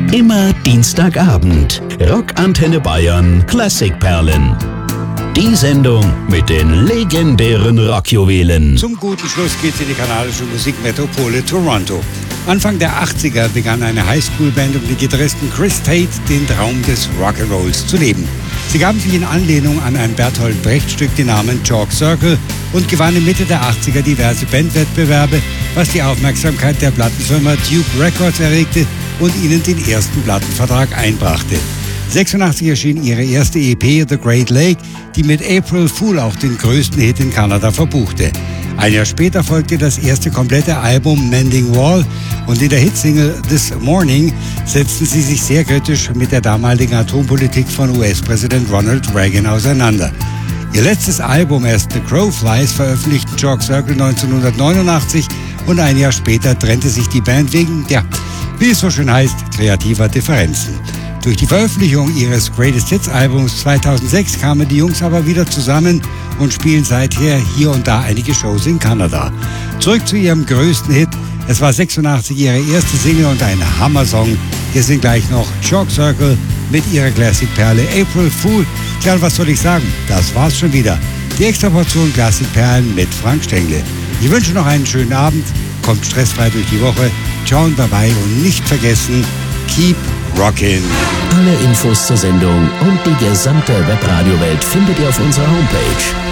Immer Dienstagabend. Rockantenne Bayern Klassikperlen. Die Sendung mit den legendären Rockjuwelen. Zum guten Schluss geht's in die kanadische Musikmetropole Toronto. Anfang der 80er begann eine Highschool-Band um den Gitarristen Chris Tate den Traum des Rock'n'Rolls zu leben. Sie gaben sich in Anlehnung an ein Bertolt Brecht-Stück den Namen Chalk Circle und gewannen Mitte der 80er diverse Bandwettbewerbe, was die Aufmerksamkeit der Plattenfirma Duke Records erregte und ihnen den ersten Plattenvertrag einbrachte. 86 erschien ihre erste EP The Great Lake, die mit April Fool auch den größten Hit in Kanada verbuchte. Ein Jahr später folgte das erste komplette Album Mending Wall und in der Hitsingle This Morning setzten sie sich sehr kritisch mit der damaligen Atompolitik von US-Präsident Ronald Reagan auseinander. Ihr letztes Album As the Crow Flies veröffentlichten Chalk Circle 1989 und ein Jahr später trennte sich die Band wegen, wie es so schön heißt, kreativer Differenzen. Durch die Veröffentlichung ihres Greatest Hits Albums 2006 kamen die Jungs aber wieder zusammen und spielen seither hier und da einige Shows in Kanada. Zurück zu ihrem größten Hit. Es war 86 ihre erste Single und ein Hammer-Song. Hier sind gleich noch Chalk Circle mit ihrer Classic-Perle April Fool. Tja, was soll ich sagen? Das war's schon wieder. Die Extraportion Classic-Perlen mit Frank Stengle. Ich wünsche noch einen schönen Abend. Kommt stressfrei durch die Woche. Ciao und bye-bye und nicht vergessen, keep rockin'. Alle Infos zur Sendung und die gesamte Webradio-Welt findet ihr auf unserer Homepage